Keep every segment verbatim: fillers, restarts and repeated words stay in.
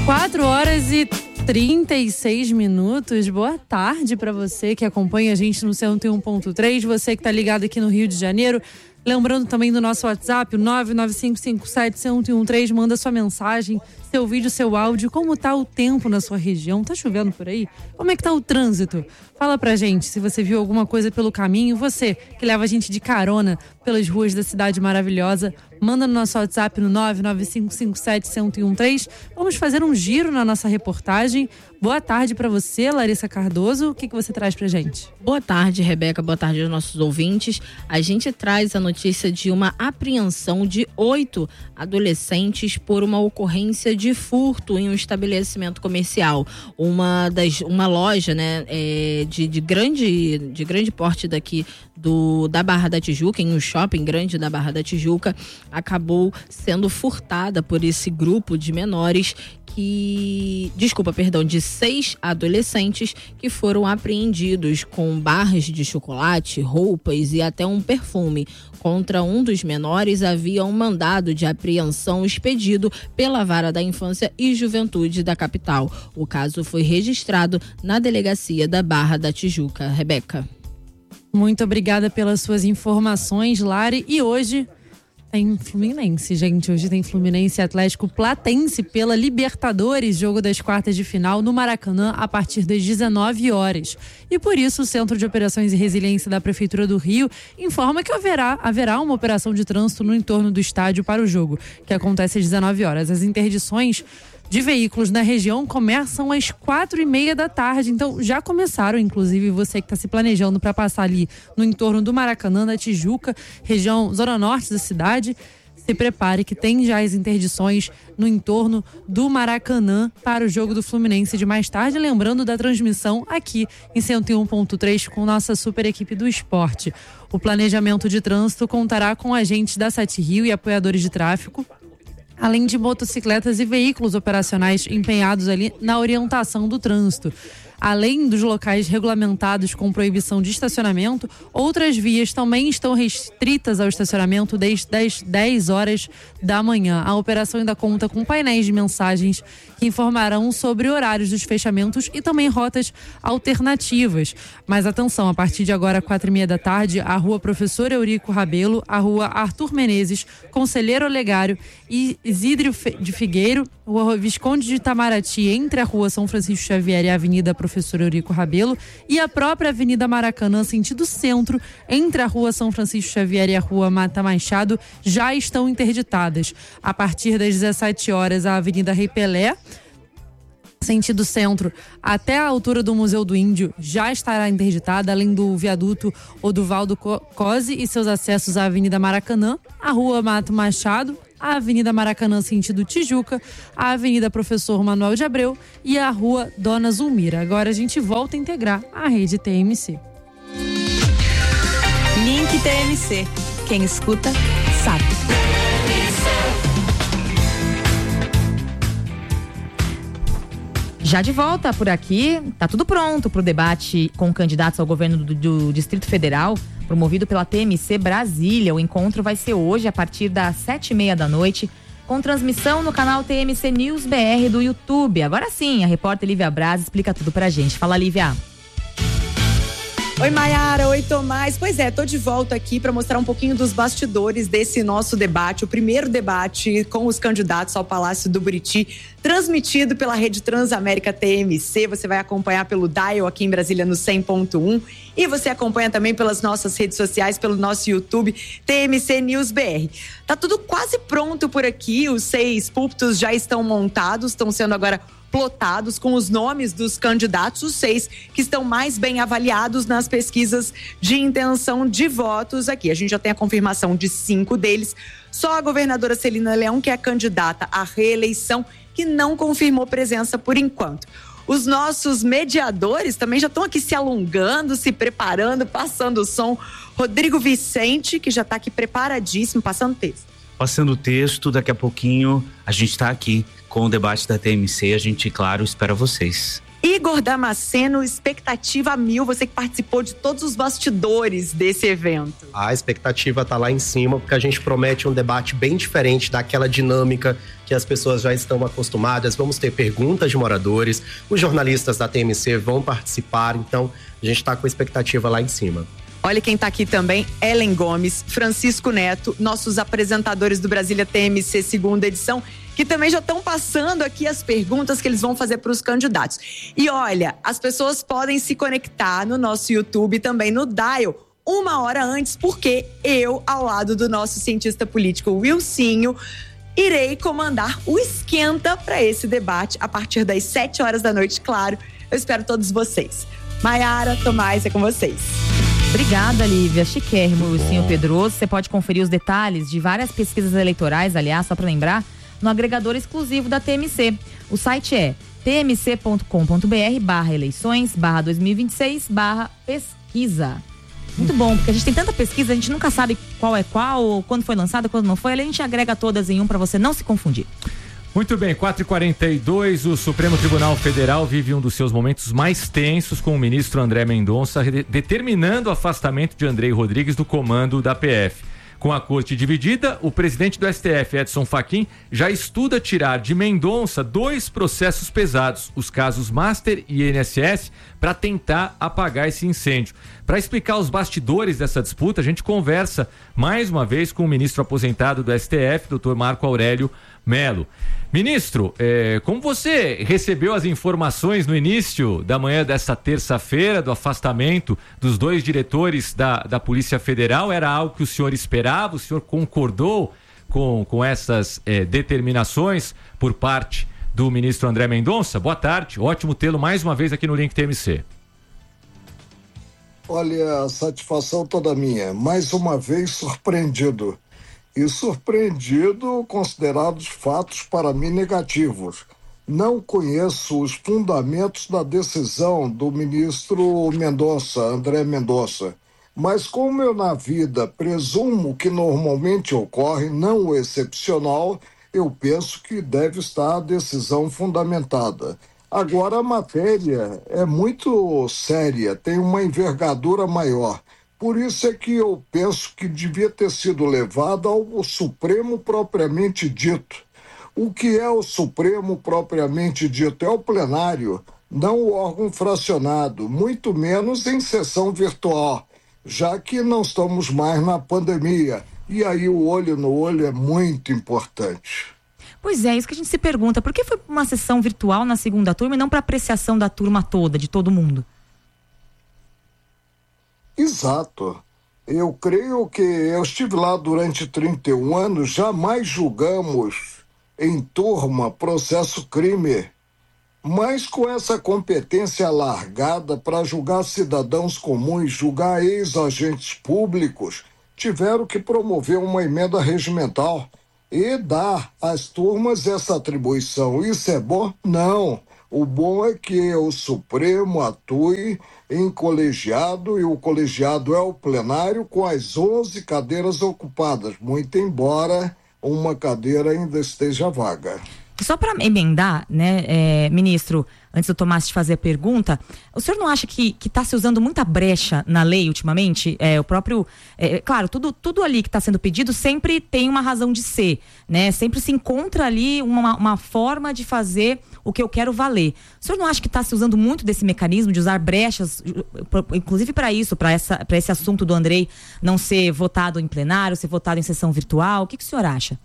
quatro horas e trinta e seis minutos. Boa tarde para você que acompanha a gente no cento e um ponto três, você que tá ligado aqui no Rio de Janeiro. Lembrando também do nosso WhatsApp, o nove nove cinco cinco sete um zero um três, manda sua mensagem, seu vídeo, seu áudio, como tá o tempo na sua região, tá chovendo por aí? Como é que tá o trânsito? Fala pra gente se você viu alguma coisa pelo caminho, você que leva a gente de carona pelas ruas da cidade maravilhosa, manda no nosso WhatsApp no nove nove cinco cinco sete um zero um três. Vamos fazer um giro na nossa reportagem. Boa tarde para você, Larissa Cardoso. O que, que você traz pra gente? Boa tarde, Rebeca. Boa tarde aos nossos ouvintes. A gente traz a notícia de uma apreensão de oito adolescentes por uma ocorrência de furto em um estabelecimento comercial. Uma, das, uma loja, né, é, de, de, grande, de grande porte daqui do, da Barra da Tijuca, em um shopping grande da Barra da Tijuca, acabou sendo furtada por esse grupo de menores que, desculpa, perdão, de seis adolescentes que foram apreendidos com barras de chocolate, roupas e até um perfume. Contra um dos menores havia um mandado de apreensão expedido pela Vara da Infância e Juventude da capital. O caso foi registrado na delegacia da Barra da Tijuca. Rebeca. Muito obrigada pelas suas informações, Lari. E hoje tem Fluminense, gente. Hoje tem Fluminense e Atlético Platense pela Libertadores, jogo das quartas de final no Maracanã a partir das dezenove horas. E por isso o Centro de Operações e Resiliência da Prefeitura do Rio informa que haverá, haverá uma operação de trânsito no entorno do estádio para o jogo, que acontece às dezenove horas. As interdições de veículos na região começam às quatro e meia da tarde, então já começaram, inclusive você que está se planejando para passar ali no entorno do Maracanã, da Tijuca, região zona norte da cidade, se prepare que tem já as interdições no entorno do Maracanã para o jogo do Fluminense de mais tarde, lembrando da transmissão aqui em cento e um ponto três com nossa super equipe do esporte. O planejamento de trânsito contará com agentes da Sete Rio e apoiadores de tráfego, além de motocicletas e veículos operacionais empenhados ali na orientação do trânsito. Além dos locais regulamentados com proibição de estacionamento, outras vias também estão restritas ao estacionamento desde as dez horas da manhã. A operação ainda conta com painéis de mensagens que informarão sobre horários dos fechamentos e também rotas alternativas. Mas atenção, a partir de agora, quatro e meia da tarde, a rua Professor Eurico Rabelo, a rua Arthur Menezes, Conselheiro Olegário e Isidro de Figueiro, rua Visconde de Itamaraty, entre a rua São Francisco Xavier e a Avenida Professor Eurico Rabelo, e a própria Avenida Maracanã, sentido centro, entre a rua São Francisco Xavier e a rua Mata Machado, já estão interditadas. A partir das dezessete horas, a Avenida Rei Pelé, sentido centro, até a altura do Museu do Índio, já estará interditada, além do viaduto Oduvaldo Cosi e seus acessos à Avenida Maracanã, a rua Mato Machado, a Avenida Maracanã sentido Tijuca, a Avenida Professor Manuel de Abreu e a Rua Dona Zulmira. Agora a gente volta a integrar a rede T M C. Link T M C. Quem escuta, sabe. Já de volta por aqui, tá tudo pronto para o debate com candidatos ao governo do, do Distrito Federal, promovido pela T M C Brasília. O encontro vai ser hoje a partir das sete e meia da noite, com transmissão no canal T M C News B R do YouTube. Agora sim, a repórter Lívia Braz explica tudo pra gente. Fala, Lívia. Oi, Maiara. Oi, Tomás. Pois é, tô de volta aqui para mostrar um pouquinho dos bastidores desse nosso debate, o primeiro debate com os candidatos ao Palácio do Buriti, transmitido pela Rede Transamérica T M C. Você vai acompanhar pelo Dial aqui em Brasília no cem ponto um e você acompanha também pelas nossas redes sociais, pelo nosso YouTube T M C News B R. Tá tudo quase pronto por aqui, os seis púlpitos já estão montados, estão sendo agora plotados com os nomes dos candidatos, os seis que estão mais bem avaliados nas pesquisas de intenção de votos aqui. A gente já tem a confirmação de cinco deles, só a governadora Celina Leão, que é candidata à reeleição, que não confirmou presença por enquanto. Os nossos mediadores também já estão aqui se alongando, se preparando, passando o som. Rodrigo Vicente, que já está aqui preparadíssimo, passando texto. Passando o texto, daqui a pouquinho a gente está aqui com o debate da T M C, a gente, claro, espera vocês. Igor Damasceno, expectativa mil, você que participou de todos os bastidores desse evento. A expectativa tá lá em cima, porque a gente promete um debate bem diferente daquela dinâmica que as pessoas já estão acostumadas. Vamos ter perguntas de moradores, os jornalistas da T M C vão participar, então a gente está com a expectativa lá em cima. Olha quem está aqui também, Ellen Gomes, Francisco Neto, nossos apresentadores do Brasília T M C segunda edição, que também já estão passando aqui as perguntas que eles vão fazer para os candidatos. E olha, as pessoas podem se conectar no nosso YouTube e também no Dial uma hora antes, porque eu, ao lado do nosso cientista político Wilsinho, irei comandar o esquenta para esse debate a partir das sete horas da noite, claro. Eu espero todos vocês. Maiara, Tomás, é com vocês. Obrigada, Lívia. Chiquérrimo, Wilsinho Pedroso. Você pode conferir os detalhes de várias pesquisas eleitorais, aliás, só para lembrar, no agregador exclusivo da T M C. O site é tmc.com.br barra eleições, barra dois mil e vinte e seis, barra pesquisa. Muito bom, porque a gente tem tanta pesquisa, a gente nunca sabe qual é qual, quando foi lançada, quando não foi. A gente agrega todas em um para você não se confundir. Muito bem, quatro e quarenta e dois, o Supremo Tribunal Federal vive um dos seus momentos mais tensos com o ministro André Mendonça determinando o afastamento de Andrei Rodrigues do comando da P F. Com a corte dividida, o presidente do S T F, Edson Fachin, já estuda tirar de Mendonça dois processos pesados, os casos Master e I N S S, para tentar apagar esse incêndio. Para explicar os bastidores dessa disputa, a gente conversa mais uma vez com o ministro aposentado do S T F, doutor Marco Aurélio Melo. Ministro, eh, como você recebeu as informações no início da manhã desta terça-feira do afastamento dos dois diretores da, da Polícia Federal? Era algo que o senhor esperava? O senhor concordou com, com essas eh, determinações por parte do ministro André Mendonça? Boa tarde, ótimo tê-lo mais uma vez aqui no Link T M C. Olha, a satisfação toda minha. Mais uma vez surpreendido. E surpreendido considerados fatos para mim negativos. Não conheço os fundamentos da decisão do ministro Mendonça, André Mendonça. Mas como eu na vida presumo que normalmente ocorre, não o excepcional, eu penso que deve estar a decisão fundamentada. Agora a matéria é muito séria, tem uma envergadura maior. Por isso é que eu penso que devia ter sido levado ao Supremo propriamente dito. O que é o Supremo propriamente dito? É o plenário, não o órgão fracionado, muito menos em sessão virtual, já que não estamos mais na pandemia. E aí o olho no olho é muito importante. Pois é, isso que a gente se pergunta. Por que foi uma sessão virtual na segunda turma e não para apreciação da turma toda, de todo mundo? Exato. Eu creio que eu estive lá durante trinta e um anos, jamais julgamos em turma processo crime, mas com essa competência alargada para julgar cidadãos comuns, julgar ex-agentes públicos, tiveram que promover uma emenda regimental e dar às turmas essa atribuição. Isso é bom? Não. O bom é que o Supremo atue em colegiado, e o colegiado é o plenário com as onze cadeiras ocupadas, muito embora uma cadeira ainda esteja vaga. Só para emendar, né, é, ministro, antes do Tomás te fazer a pergunta, o senhor não acha que está se usando muita brecha na lei ultimamente? É, o próprio, é, claro, tudo, tudo ali que está sendo pedido sempre tem uma razão de ser, né? Sempre se encontra ali uma, uma forma de fazer o que eu quero valer. O senhor não acha que está se usando muito desse mecanismo de usar brechas, inclusive para isso, para essa, para esse assunto do Andrei não ser votado em plenário, ser votado em sessão virtual? O que, que o senhor acha?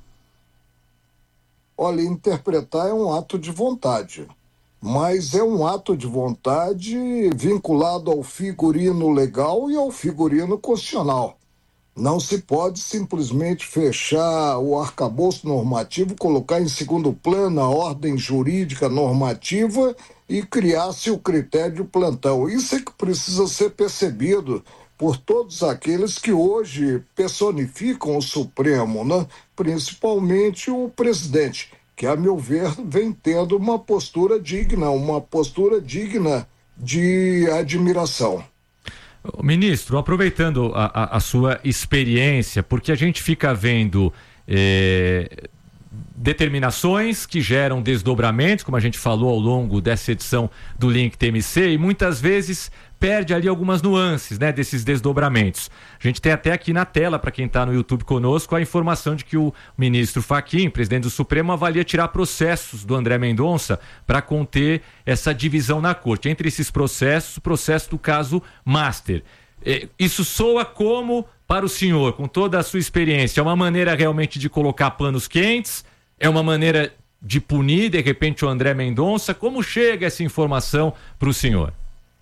Olha, interpretar é um ato de vontade, mas é um ato de vontade vinculado ao figurino legal e ao figurino constitucional. Não se pode simplesmente fechar o arcabouço normativo, colocar em segundo plano a ordem jurídica normativa e criar-se o critério de plantão. Isso é que precisa ser percebido por todos aqueles que hoje personificam o Supremo, né? Principalmente o presidente, que, a meu ver, vem tendo uma postura digna, uma postura digna de admiração. Ministro, aproveitando a, a, a sua experiência, porque a gente fica vendo é, determinações que geram desdobramentos, como a gente falou ao longo dessa edição do Link T M C, e muitas vezes perde ali algumas nuances, né, desses desdobramentos. A gente tem até aqui na tela, para quem está no YouTube conosco, a informação de que o ministro Fachin, presidente do Supremo, avalia tirar processos do André Mendonça para conter essa divisão na corte. Entre esses processos, o processo do caso Master. Isso soa como, para o senhor, com toda a sua experiência, é uma maneira realmente de colocar panos quentes? É uma maneira de punir, de repente, o André Mendonça? Como chega essa informação para o senhor?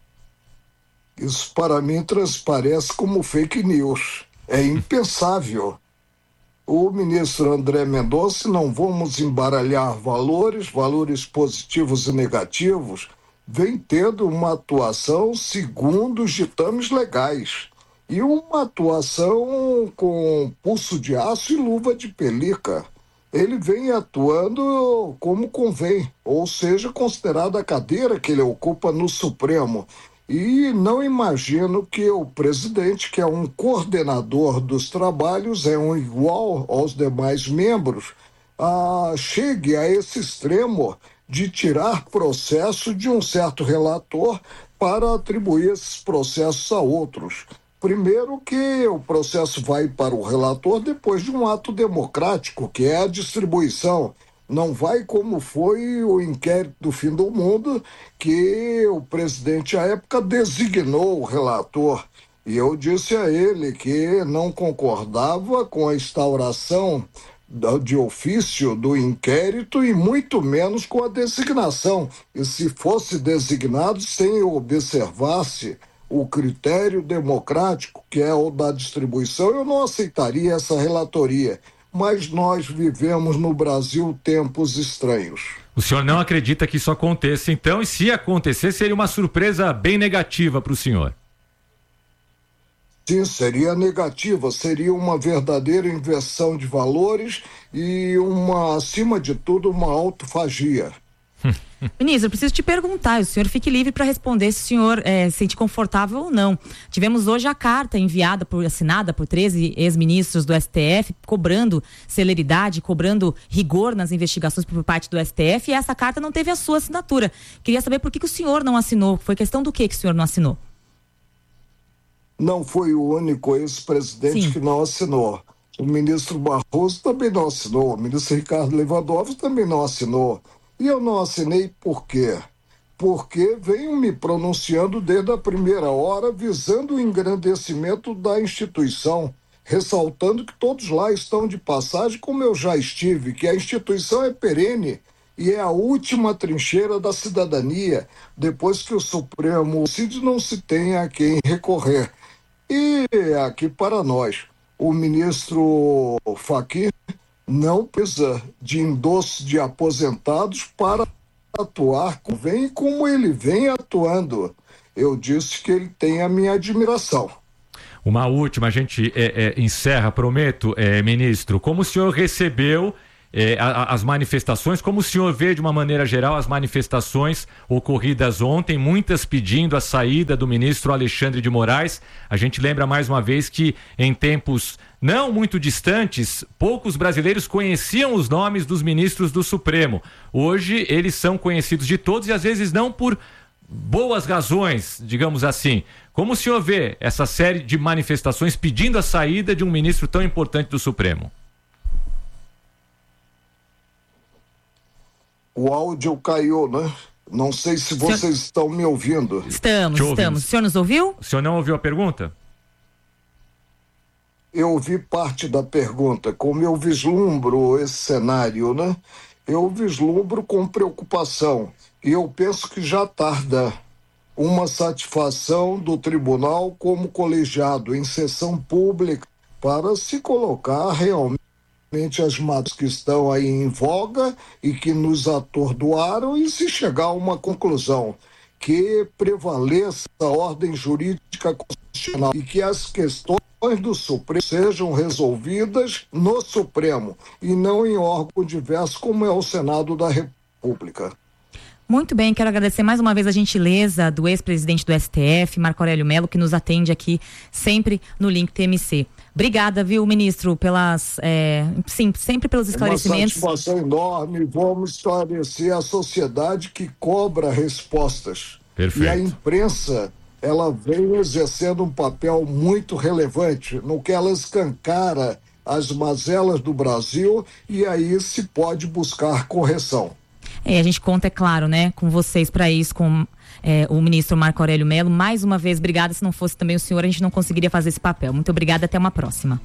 Isso, para mim, transparece como fake news. É impensável. O ministro André Mendonça, não vamos embaralhar valores, valores positivos e negativos, vem tendo uma atuação segundo os ditames legais. E uma atuação com pulso de aço e luva de pelica. Ele vem atuando como convém, ou seja, considerada a cadeira que ele ocupa no Supremo. E não imagino que o presidente, que é um coordenador dos trabalhos, é um igual aos demais membros, ah, chegue a esse extremo de tirar processo de um certo relator para atribuir esses processos a outros. Primeiro que o processo vai para o relator depois de um ato democrático, que é a distribuição. Não vai como foi o inquérito do fim do mundo, que o presidente à época designou o relator. E eu disse a ele que não concordava com a instauração de ofício do inquérito e muito menos com a designação. E se fosse designado sem observar-se o critério democrático, que é o da distribuição, eu não aceitaria essa relatoria. Mas nós vivemos no Brasil tempos estranhos. O senhor não acredita que isso aconteça, então? E se acontecer, seria uma surpresa bem negativa para o senhor? Sim, seria negativa. Seria uma verdadeira inversão de valores e, uma, acima de tudo, uma autofagia. Ministro, eu preciso te perguntar, o senhor fique livre para responder se o senhor é, se sente confortável ou não. Tivemos hoje a carta enviada, por, assinada por treze ex-ministros do S T F, cobrando celeridade, cobrando rigor nas investigações por parte do S T F, e essa carta não teve a sua assinatura. Queria saber por que, que o senhor não assinou. Foi questão do que que o senhor não assinou? Não foi o único ex-presidente Sim. que não assinou. O ministro Barroso também não assinou. O ministro Ricardo Lewandowski também não assinou. E eu não assinei por quê? Porque venho me pronunciando desde a primeira hora, visando o engrandecimento da instituição, ressaltando que todos lá estão de passagem, como eu já estive, que a instituição é perene e é a última trincheira da cidadania, depois que o Supremo decide, não se tem a quem recorrer. E aqui para nós, o ministro Fachin não precisa de endosso de aposentados para atuar como vem, como ele vem atuando. Eu disse que ele tem a minha admiração. Uma última, a gente é, é, encerra, prometo, é, ministro. Como o senhor recebeu é, a, as manifestações, como o senhor vê de uma maneira geral as manifestações ocorridas ontem, muitas pedindo a saída do ministro Alexandre de Moraes? A gente lembra mais uma vez que em tempos não muito distantes, poucos brasileiros conheciam os nomes dos ministros do Supremo. Hoje eles são conhecidos de todos e às vezes não por boas razões, digamos assim. Como o senhor vê essa série de manifestações pedindo a saída de um ministro tão importante do Supremo? O áudio caiu, né? Não sei se vocês senhor... estão me ouvindo. Estamos, estamos. O senhor nos ouviu? O senhor não ouviu a pergunta? Eu ouvi parte da pergunta. Como eu vislumbro esse cenário, né? Eu vislumbro com preocupação. E eu penso que já tarda uma satisfação do tribunal como colegiado em sessão pública para se colocar realmente as matas que estão aí em voga e que nos atordoaram e se chegar a uma conclusão que prevaleça a ordem jurídica constitucional e que as questões do Supremo sejam resolvidas no Supremo e não em órgão diverso como é o Senado da República. Muito bem, quero agradecer mais uma vez a gentileza do ex-presidente do S T F, Marco Aurélio Mello, que nos atende aqui sempre no Link T M C. Obrigada, viu, ministro, pelas, é, sim, sempre pelos esclarecimentos. É uma satisfação enorme. Vamos esclarecer a sociedade que cobra respostas. Perfeito. E a imprensa, ela vem exercendo um papel muito relevante no que ela escancara as mazelas do Brasil, e aí se pode buscar correção. É, a gente conta, é claro, né, com vocês para isso, com é, o ministro Marco Aurélio Mello. Mais uma vez, obrigada. Se não fosse também o senhor, a gente não conseguiria fazer esse papel. Muito obrigada, até uma próxima.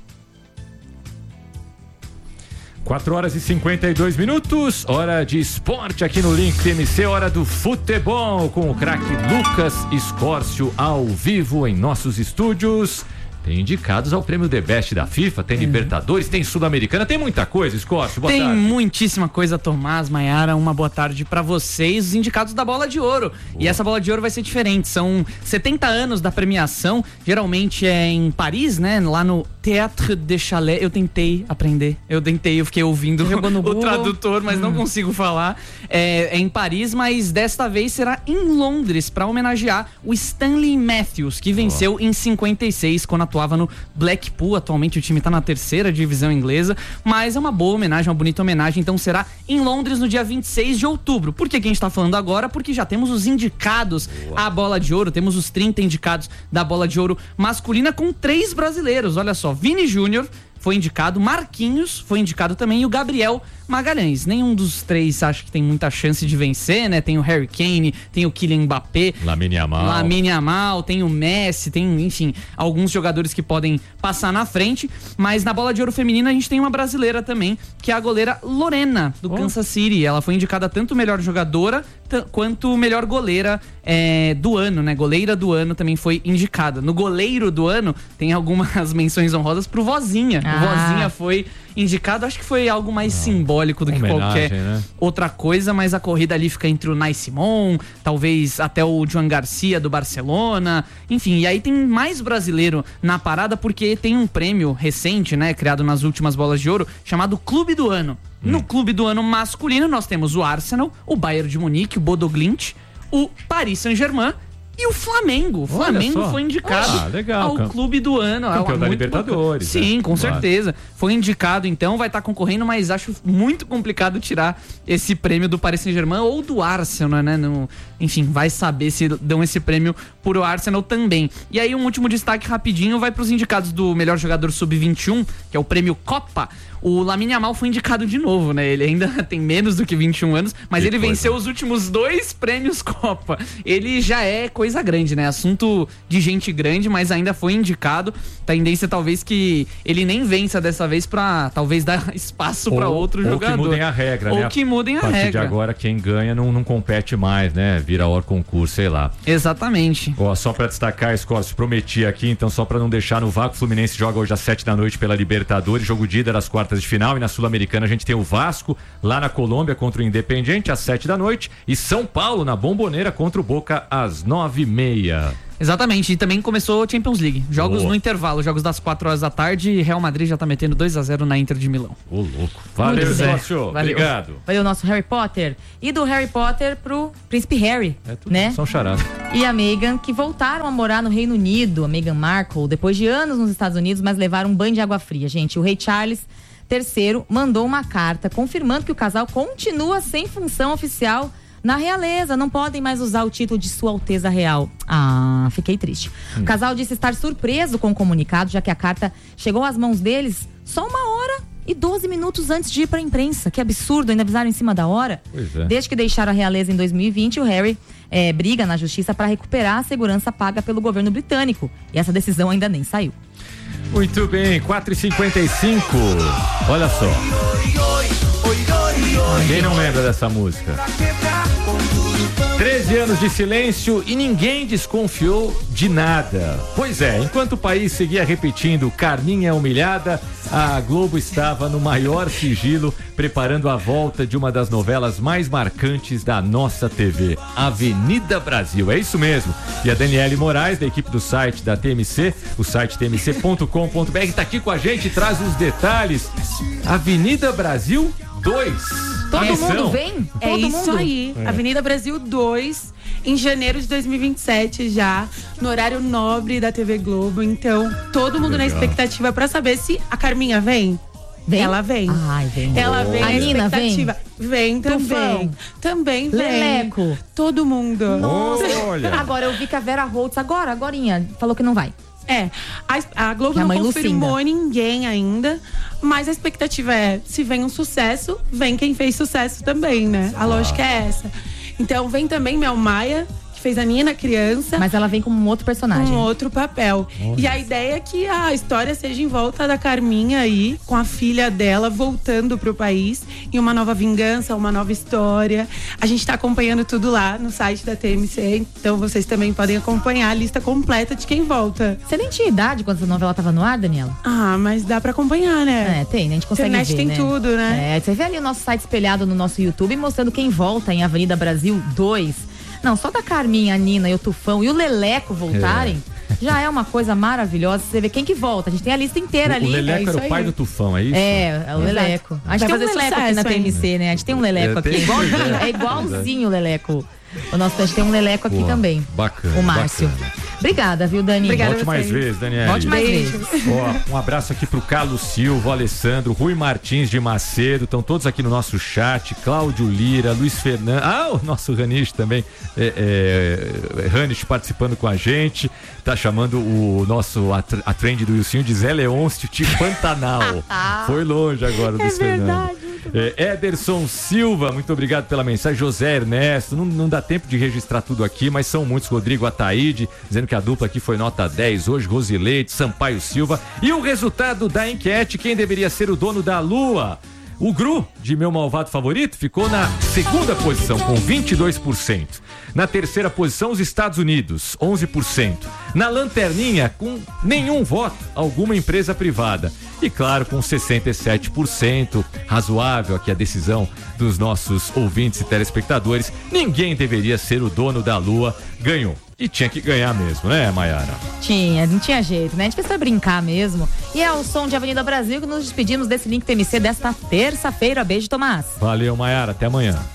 quatro horas e cinquenta e dois minutos, hora de esporte aqui no Link T M C, hora do futebol com o craque Lucas Escórcio ao vivo em nossos estúdios. Tem indicados ao prêmio The Best da FIFA, tem Libertadores, tem Sul-Americana, tem muita coisa, Escórcio, boa tem tarde. Tem muitíssima coisa, Tomás, Maiara, uma boa tarde pra vocês, os indicados da Bola de Ouro. Boa. E essa Bola de Ouro vai ser diferente, são setenta anos da premiação, geralmente é em Paris, né, lá no Théâtre de Chalet. Eu tentei aprender, eu tentei, eu fiquei ouvindo o, o tradutor, mas hum. não consigo falar. É, é em Paris, mas desta vez será em Londres, pra homenagear o Stanley Matthews, que venceu oh. em cinquenta e seis, quando atuava no Blackpool. Atualmente o time tá na terceira divisão inglesa, mas é uma boa homenagem, uma bonita homenagem. Então será em Londres no dia vinte e seis de outubro. Por que que a gente tá falando agora? Porque já temos os indicados à Bola de Ouro, temos os trinta indicados da Bola de Ouro masculina, com três brasileiros. Olha só, Vini Júnior foi indicado, Marquinhos foi indicado também e o Gabriel Magalhães. Nenhum dos três acho que tem muita chance de vencer, né? Tem o Harry Kane, tem o Kylian Mbappé, Lamine Yamal, Lamine Yamal, tem o Messi, tem, enfim, alguns jogadores que podem passar na frente, mas na Bola de Ouro feminina a gente tem uma brasileira também, que é a goleira Lorena, do oh. Kansas City. Ela foi indicada tanto melhor jogadora t- quanto melhor goleira é, do ano, né? Goleira do ano também foi indicada. No goleiro do ano tem algumas menções honrosas pro Vozinha. Ah. O Vozinha foi indicado, acho que foi algo mais Não. simbólico do que qualquer né? outra coisa, mas a corrida ali fica entre o Nai Simon, talvez até o Joan Garcia do Barcelona, enfim, e aí tem mais brasileiro na parada, porque tem um prêmio recente, né, criado nas últimas Bolas de Ouro, chamado Clube do Ano. Hum. No Clube do Ano masculino nós temos o Arsenal, o Bayern de Munique, o Bodo Glimt, o Paris Saint-Germain e o Flamengo. O Flamengo foi indicado ah, legal, ao Clube do Ano. Campeão da Libertadores. Bacana. Sim, né? com claro. certeza. Foi indicado, então, vai estar concorrendo, mas acho muito complicado tirar esse prêmio do Paris Saint-Germain ou do Arsenal, né? No, enfim, vai saber se dão esse prêmio por o Arsenal também. E aí, um último destaque rapidinho vai para os indicados do melhor jogador sub vinte e um, que é o prêmio Copa. O Lamine Yamal foi indicado de novo, né? Ele ainda tem menos do que vinte e um anos, mas que ele coisa. venceu os últimos dois prêmios Copa. Ele já é coisa grande, né? Assunto de gente grande, mas ainda foi indicado. Tendência talvez que ele nem vença dessa vez pra talvez dar espaço para outro ou jogador. Ou que mudem a regra, ou né? Ou que mudem a, a partir regra. de agora, quem ganha não, não compete mais, né? Vira hora concurso, sei lá. Exatamente. Ó, só pra destacar, Escórcio, prometi aqui, então só pra não deixar no vácuo, o Fluminense joga hoje às sete da noite pela Libertadores, jogo de ida das quartas de final, e na Sul-Americana a gente tem o Vasco lá na Colômbia contra o Independiente às sete da noite e São Paulo na Bomboneira contra o Boca às nove e meia. Exatamente, e também começou a Champions League. Jogos oh. no intervalo, jogos das quatro horas da tarde, e Real Madrid já tá metendo dois a zero na Inter de Milão. Ô, louco. Valeu, Sócio. Obrigado. Valeu o nosso Harry Potter. E do Harry Potter pro Príncipe Harry, é tudo, né? São charadas. E a Meghan, que voltaram a morar no Reino Unido, a Meghan Markle, depois de anos nos Estados Unidos, mas levaram um banho de água fria, gente. O rei Charles terceiro mandou uma carta confirmando que o casal continua sem função oficial na realeza, não podem mais usar o título de Sua Alteza Real. Ah, fiquei triste. Hum. O casal disse estar surpreso com o comunicado, já que a carta chegou às mãos deles só uma hora e doze minutos antes de ir para a imprensa. Que absurdo, ainda avisaram em cima da hora. Pois é. Desde que deixaram a realeza em dois mil e vinte, o Harry é, briga na justiça para recuperar a segurança paga pelo governo britânico. E essa decisão ainda nem saiu. Muito bem, quatro e cinquenta e cinco. Olha só. Quem não lembra dessa música? treze anos de silêncio e ninguém desconfiou de nada. Pois é, enquanto o país seguia repetindo Carminha é humilhada, a Globo estava no maior sigilo preparando a volta de uma das novelas mais marcantes da nossa T V, Avenida Brasil. É isso mesmo. E a Daniele Moraes, da equipe do site da T M C, o site t m c ponto com ponto b r, está aqui com a gente e traz os detalhes. Avenida Brasil dois. Todo Missão. mundo vem? É Todo isso mundo? aí. É. Avenida Brasil dois, em janeiro de dois mil e vinte e sete já, no horário nobre da T V Globo. Então, todo mundo na Legal. expectativa pra saber se a Carminha vem. Vem? Ela vem. Ai, vem. Ela vem A na Nina vem? expectativa. Vem também. Tufão. Também vem. Leleco. Todo mundo. Olha. Agora eu vi que a Vera Holtz, agora, agorinha, falou que não vai. É, a, a Globo Que a não mãe confirmou Lucinda. ninguém ainda, mas a expectativa é, se vem um sucesso, vem quem fez sucesso também, né? A lógica é essa. Então vem também Mel Maia, que fez a Nina criança, Mas ela vem como um outro personagem. com outro papel. E a ideia é que a história seja em volta da Carminha aí, com a filha dela voltando pro país, em uma nova vingança, uma nova história. A gente tá acompanhando tudo lá no site da T M C, então vocês também podem acompanhar a lista completa de quem volta. Você nem tinha idade quando essa novela tava no ar, Daniela? Ah, mas dá pra acompanhar, né? É, tem, né? A gente consegue Internet ver, tem né? tudo, né? É, você vê ali o nosso site espelhado no nosso YouTube mostrando quem volta em Avenida Brasil dois. Não, só da Carminha, a Nina e o Tufão e o Leleco voltarem, já é uma coisa maravilhosa. Você vê quem que volta. A gente tem a lista inteira O, ali. o Leleco é isso era o pai aí. do Tufão, é isso? É, é o Exato. Leleco. A gente Vai tem um fazer Leleco aqui na sucesso, T M C, né? A gente tem um Leleco É, aqui. tem- Igualzinho, é, é igualzinho o Leleco. O nosso, a gente tem um Leleco aqui Boa, também. Bacana. O Márcio. bacana. Obrigada, viu, Dani? Obrigada. Volte mais vocês. vezes, Daniel. Volte mais Beijo. vezes. Ó, um abraço aqui pro Carlos Silva, Alessandro, Rui Martins de Macedo, estão todos aqui no nosso chat, Cláudio Lira, Luiz Fernando, ah, o nosso Ranish também, é, é, Ranish participando com a gente, tá chamando o nosso, a, a trend do Wilson de Zé Leôncio de Pantanal. Foi longe agora, Luiz Fernando. É, Ederson Silva, muito obrigado pela mensagem. José Ernesto, não, não dá tempo de registrar tudo aqui, mas são muitos. Rodrigo Ataíde, dizendo que a dupla aqui foi nota dez hoje. Rosileide, Sampaio Silva. E o resultado da enquete: quem deveria ser o dono da Lua? O Gru, de Meu Malvado Favorito, ficou na segunda posição, com vinte e dois por cento. Na terceira posição, os Estados Unidos, onze por cento. Na lanterninha, com nenhum voto, alguma empresa privada. E claro, com sessenta e sete por cento, razoável aqui a decisão dos nossos ouvintes e telespectadores. Ninguém deveria ser o dono da Lua, ganhou. E tinha que ganhar mesmo, né, Maiara? Tinha, não tinha jeito, né? A gente precisa brincar mesmo. E é o som de Avenida Brasil que nos despedimos desse Link T M C desta terça-feira. Beijo, Tomás. Valeu, Maiara. Até amanhã.